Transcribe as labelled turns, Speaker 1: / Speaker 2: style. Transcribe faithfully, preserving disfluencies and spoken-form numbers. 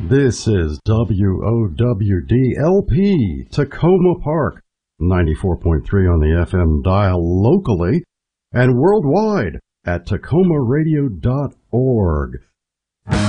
Speaker 1: This is W O W D L P, Tacoma Park, ninety-four point three on the F M dial locally and worldwide at tacoma radio dot org.